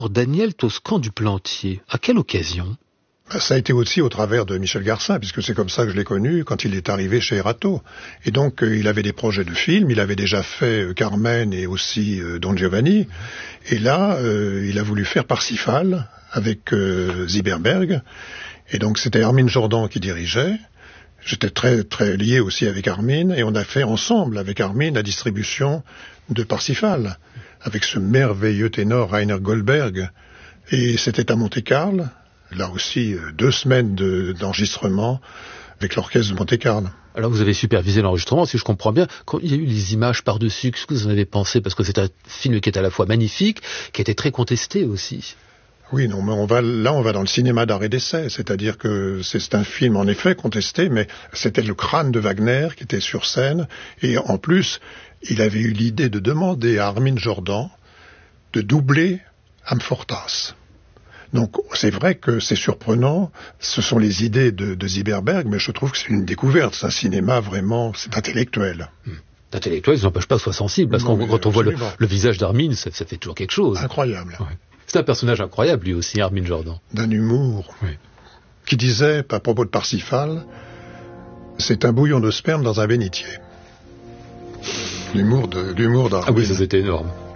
Daniel Toscan du Plantier, à quelle occasion? Ça a été aussi au travers de Michel Garcin, puisque c'est comme ça que je l'ai connu quand il est arrivé chez Erato. Et donc, il avait des projets de films, il avait déjà fait Carmen et aussi Don Giovanni. Et là, il a voulu faire Parsifal avec Zyberberg. Et donc, c'était Armin Jordan qui dirigeait. J'étais très, très lié aussi avec Armin, et on a fait ensemble avec Armin la distribution de Parsifal, avec ce merveilleux ténor Rainer Goldberg. Et c'était à Monte-Carlo. Là aussi, 2 semaines d'enregistrement avec l'orchestre de Monte-Carlo. Alors vous avez supervisé l'enregistrement, si je comprends bien, quand il y a eu les images par-dessus, qu'est-ce que vous en avez pensé? Parce que c'est un film qui est à la fois magnifique, qui était très contesté aussi. Oui, non, mais on va dans le cinéma d'art et d'essai, c'est-à-dire que c'est un film en effet contesté, mais c'était le crâne de Wagner qui était sur scène, et en plus, il avait eu l'idée de demander à Armin Jordan de doubler Amfortas. Donc c'est vrai que c'est surprenant, ce sont les idées de Zyberberg, mais je trouve que c'est une découverte, c'est un cinéma vraiment, c'est intellectuel. Intellectuel, ça n'empêche pas que ce soit sensible, parce que quand on voit le visage d'Armin, ça fait toujours quelque chose. Incroyable. Ouais. C'est un personnage incroyable lui aussi, Armin Jordan. D'un humour, qui disait, à propos de Parsifal, c'est un bouillon de sperme dans un bénitier. L'humour d'Armin. Ah oui, ça c'était énorme.